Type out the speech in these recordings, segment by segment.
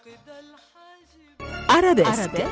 أرابيسك.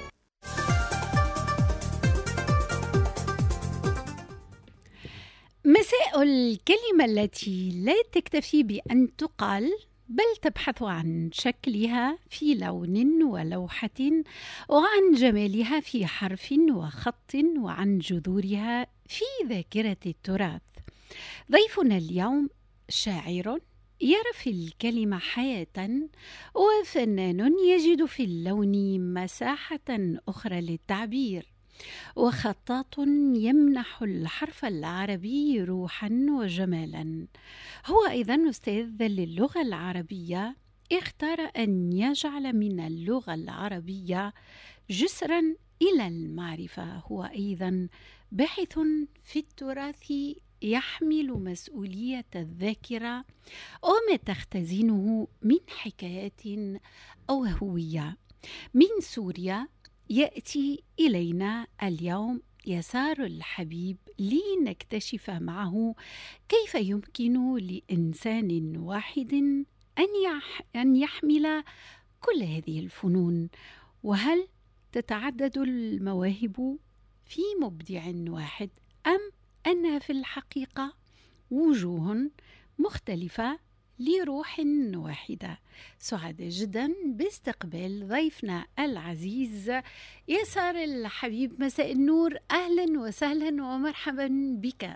مساء الكلمة التي لا تكتفي بأن تقال، بل تبحث عن شكلها في لون ولوحة، وعن جمالها في حرف وخط، وعن جذورها في ذاكرة التراث. ضيفنا اليوم شاعر يرى في الكلمة حياة، وفنان يجد في اللون مساحة أخرى للتعبير، وخطاط يمنح الحرف العربي روحا وجمالا. هو أيضا أستاذ للغة العربية، اختار أن يجعل من اللغة العربية جسرا إلى المعرفة. هو أيضا باحث في التراث، يحمل مسؤولية الذاكرة وما تختزنه من حكايات أو هوية. من سوريا يأتي إلينا اليوم يسار الحبيب لنكتشف معه كيف يمكن لإنسان واحد أن يحمل كل هذه الفنون، وهل تتعدد المواهب في مبدع واحد، أم أنها في الحقيقة وجوه مختلفة لروح واحدة. سعداء جدا باستقبال ضيفنا العزيز يسار الحبيب. مساء النور، أهلا وسهلا ومرحبا بك.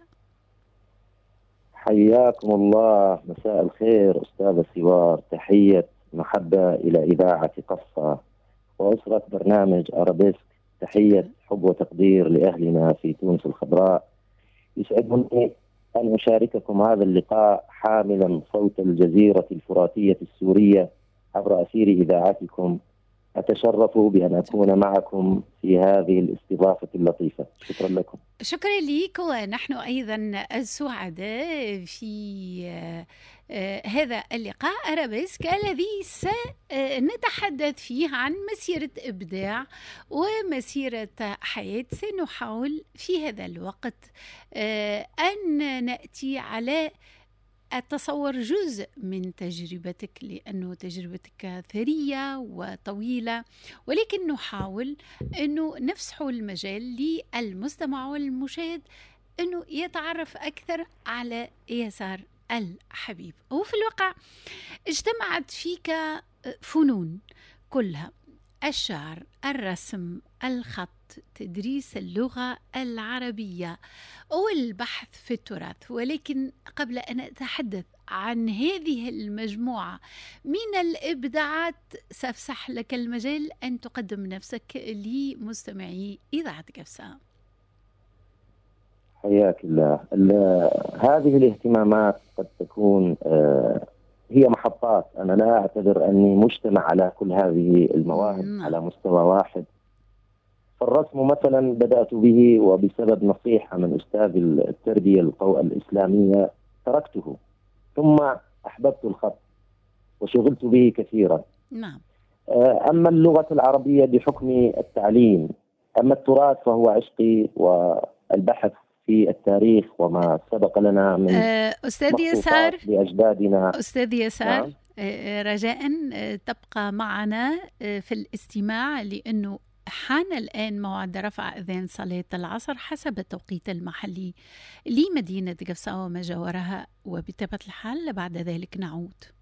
حياكم الله، مساء الخير أستاذة سوار. تحية محبة إلى إذاعة قصة وأسرة برنامج أرابيسك. تحية حب وتقدير لأهلنا في تونس الخضراء. يسعدني أن أشارككم هذا اللقاء حاملا صوت الجزيرة الفراتية السورية عبر أثير إذاعتكم. أتشرف بأن أكون معكم في هذه الاستضافة اللطيفة. شكرا لكم. شكرا لك، ونحن أيضا سعداء في هذا اللقاء أرابيسك الذي سنتحدث فيه عن مسيرة إبداع ومسيرة حياة. سنحاول في هذا الوقت أن نأتي على أتصور جزء من تجربتك، لأنه تجربتك ثرية وطويلة، ولكن نحاول أنه نفسح المجال للمستمع والمشاهد أنه يتعرف أكثر على يسار الحبيب. وفي الواقع اجتمعت فيك فنون كلها: الشعر، الرسم، الخط، تدريس اللغة العربية والبحث في التراث. ولكن قبل أن أتحدث عن هذه المجموعة من الإبداعات سأفسح لك المجال أن تقدم نفسك لمستمعي إذاعة قفصة. حياك الله. هذه الاهتمامات قد تكون هي محطات. أنا لا أعتبر أني مجتمع على كل هذه المواهب على مستوى واحد. فالرسم مثلا بدأت به وبسبب نصيحة من أستاذ التربية الإسلامية تركته، ثم أحببت الخط وشغلت به كثيرا. نعم. أما اللغة العربية بحكم التعليم، أما التراث فهو عشقي والبحث في التاريخ وما سبق لنا من أستاذ يسار لأجدادنا. أستاذ يسار، نعم. رجاء تبقى معنا في الاستماع، لأنه حان الآن موعد رفع أذان صلاة العصر حسب التوقيت المحلي لمدينة قفصة وما جاورها، وبطبيعة الحال بعد ذلك نعود.